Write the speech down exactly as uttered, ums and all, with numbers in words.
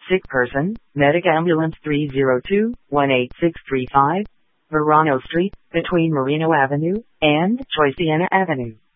Sick person, Medic Ambulance three zero two, one eight six three five, Verano Street, between Marino Avenue and Choiciana Avenue.